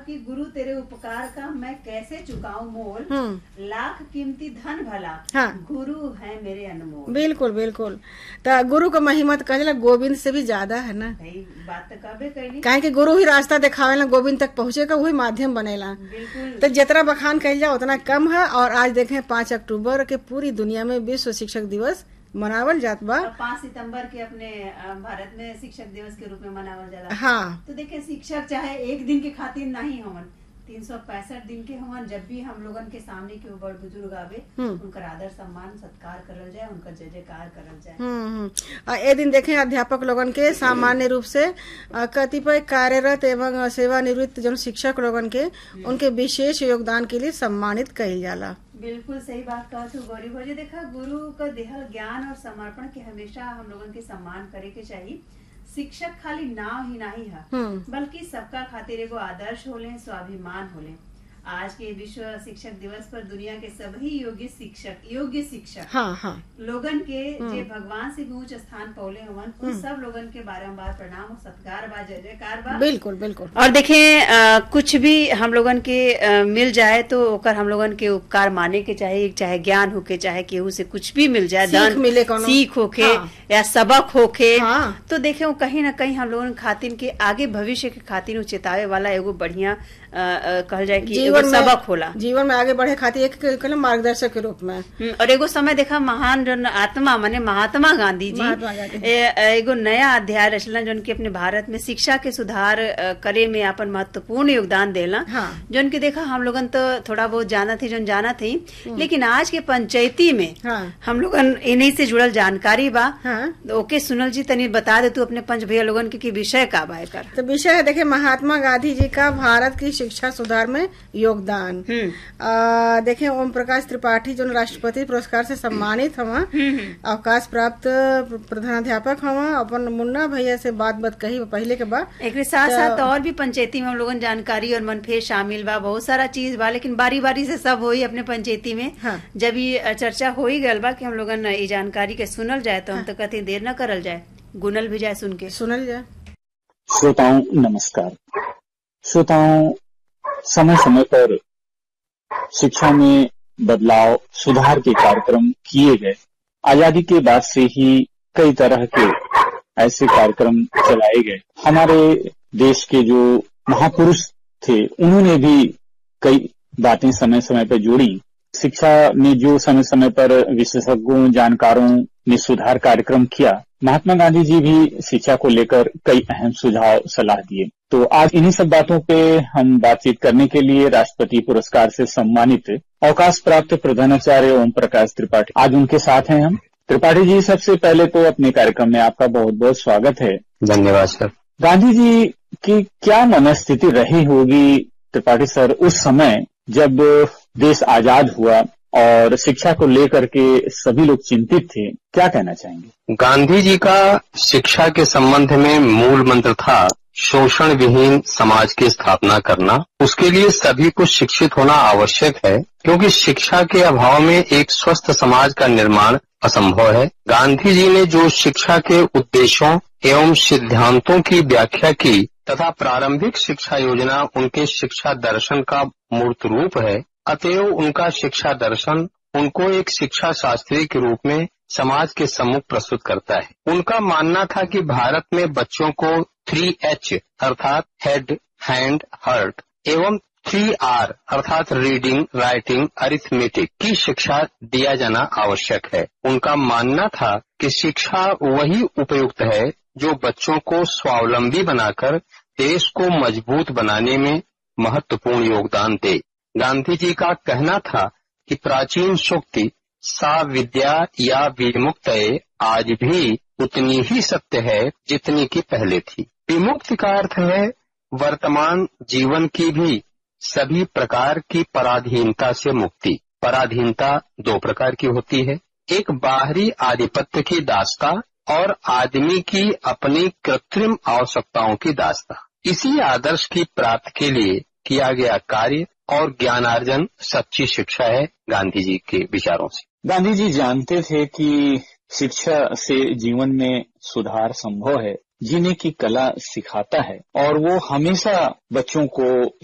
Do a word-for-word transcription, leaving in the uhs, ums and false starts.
कि गुरु तेरे उपकार का मैं कैसे चुकाऊं मोल, लाख कीमती धन भला, हाँ। गुरु है मेरे अनमोल। बिल्कुल बिल्कुल। तो गुरु का महिमा तो कहला गोविंद से भी ज्यादा है ना। भाई बात तो कबे कहली, काहे कि गुरु ही रास्ता दिखावेला, गोविंद तक पहुँचे का वही माध्यम बनेला। बिल्कुल। तो जितना बखान कह जाए उतना कम है। और आज देखें पाँच अक्टूबर के पूरी दुनिया में विश्व शिक्षक दिवस मनावल जात बा। पाँच सितंबर के अपने भारत में शिक्षक दिवस के रूप में मनावल जाला। हाँ। तो देखे शिक्षक चाहे एक दिन के खातिर नहीं हमन, तीन सौ पैंसठ दिन के हमन, जब भी हम लोगन के सामने के बड़ बुजुर्ग आवे उनका आदर सम्मान सत्कार करल जाए, उनका जय जयकार करल जाए। हम्म ए दिन देखें अध्यापक लोगन के सामान्य रूप से कतिपय कार्यरत एवं सेवानिवृत्त जो शिक्षक लोगन के उनके विशेष योगदान के लिए सम्मानित कइल जाला। बिल्कुल सही बात कहा तू गौरी भौजी। देखा गुरु का देहल ज्ञान और समर्पण के हमेशा हम लोगन के सम्मान करे के चाहिए। शिक्षक खाली नाव ही नहीं है, बल्कि सबका खातिर एगो आदर्श होले, स्वाभिमान होले। आज के विश्व शिक्षक दिवस पर दुनिया के सभी योग्य शिक्षक योग्य शिक्षक हाँ, हाँ। लोगन के जे भगवान से भी उच्च स्थान पौले हवन, उन सब लोगन के बारंबार प्रणाम और सत्कार बा, जय जयकार बा। बिल्कुल बिल्कुल। और देखें कुछ भी हम लोगन के आ, मिल जाए तो ओकर हम लोगन के उपकार माने के चाहिए, चाहे ज्ञान होके, चाहे केहू से कुछ भी मिल जाए, दान मिले, सीख होके, हाँ। या सबक होके, हाँ। तो देखे कहीं ना कहीं हम लोगन खातिर के आगे भविष्य के खातिर चेतावे वाला एगो बढ़िया कहल जाए कि जीवन सबक होला, जीवन में आगे बढ़े खातिर एक मार्गदर्शक के रूप में। और एगो समय देखा महान जन आत्मा माने महात्मा गांधी जी ए, एगो नया अध्याय रचलन जन की अपने भारत में शिक्षा के सुधार करे में अपन महत्वपूर्ण योगदान देला। हाँ। जन की देखा हम लोगन तो थोड़ा बहुत जाना थी, जन जाना थी, लेकिन आज के पंचायती में हाँ। हम लोगन इन्हीं से जुड़ल जानकारी बा। हाँ। ओके सुनल जी तनी बता दे तू अपने पंच भैया लोगन के विषय का बा एकर। तो विषय है देखे महात्मा गांधी जी का भारत की शिक्षा सुधार में योगदान। आ, देखे ओम प्रकाश त्रिपाठी जो राष्ट्रपति पुरस्कार से सम्मानित हवा, अवकाश प्राप्त प्रधानाध्यापक हवा। अपन मुन्ना भैया से बात बात कही पहले के बाद एक साथ तो, साथ और भी पंचायती में हम लोगन जानकारी और मनफेर शामिल बा, बहुत सारा चीज बा, लेकिन बारी बारी से सब होई अपने पंचायती में। हाँ। जब ये चर्चा हो ही गल बा कि हम लोगन ये जानकारी के सुनल जाए तो हम तो कहते देर न करल जाए, गुनल भी जाए, सुन के सुनल जाए। श्रोताओं नमस्कार। श्रोताओं समय समय पर शिक्षा में बदलाव सुधार के कार्यक्रम किए गए। आजादी के बाद से ही कई तरह के ऐसे कार्यक्रम चलाए गए। हमारे देश के जो महापुरुष थे उन्होंने भी कई बातें समय समय पर जोड़ी। शिक्षा में जो समय समय पर विशेषज्ञों जानकारों ने सुधार कार्यक्रम किया, महात्मा गांधी जी भी शिक्षा को लेकर कई अहम सुझाव सलाह दिए। तो आज इन्हीं सब बातों पे हम बातचीत करने के लिए राष्ट्रपति पुरस्कार से सम्मानित अवकाश प्राप्त प्रधानाचार्य ओम प्रकाश त्रिपाठी आज उनके साथ हैं हम। त्रिपाठी जी, सबसे पहले तो अपने कार्यक्रम में आपका बहुत बहुत स्वागत है। धन्यवाद सर। गांधी जी की क्या मनस्थिति रही होगी त्रिपाठी सर उस समय जब देश आजाद हुआ और शिक्षा को लेकर के सभी लोग चिंतित थे, क्या कहना चाहेंगे? गांधी जी का शिक्षा के संबंध में मूल मंत्र था शोषण विहीन समाज की स्थापना करना। उसके लिए सभी को शिक्षित होना आवश्यक है, क्योंकि शिक्षा के अभाव में एक स्वस्थ समाज का निर्माण असंभव है। गांधी जी ने जो शिक्षा के उद्देश्यों एवं सिद्धांतों की व्याख्या की तथा प्रारंभिक शिक्षा योजना उनके शिक्षा दर्शन का मूर्त रूप है, अतएव उनका शिक्षा दर्शन उनको एक शिक्षा शास्त्री के रूप में समाज के सम्मुख प्रस्तुत करता है। उनका मानना था कि भारत में बच्चों को थ्री एच अर्थात हेड, हैंड, हार्ट एवं थ्री आर अर्थात रीडिंग, राइटिंग, अरिथमेटिक की शिक्षा दिया जाना आवश्यक है। उनका मानना था कि शिक्षा वही उपयुक्त है जो बच्चों को स्वावलंबी बनाकर देश को मजबूत बनाने में महत्वपूर्ण योगदान दे। गांधी जी का कहना था कि प्राचीन सूक्ति सा विद्या या विमुक्तये आज भी उतनी ही सत्य है जितनी की पहले थी। विमुक्ति का अर्थ है वर्तमान जीवन की भी सभी प्रकार की पराधीनता से मुक्ति। पराधीनता दो प्रकार की होती है, एक बाहरी आधिपत्य की दास्ता और आदमी की अपनी कृत्रिम आवश्यकताओं की दास्ता। इसी आदर्श की प्राप्ति के लिए किया गया कार्य और ज्ञानार्जन सच्ची शिक्षा है गांधी जी के विचारों से। गांधी जी जानते थे कि शिक्षा से जीवन में सुधार संभव है, जीने की कला सिखाता है, और वो हमेशा बच्चों को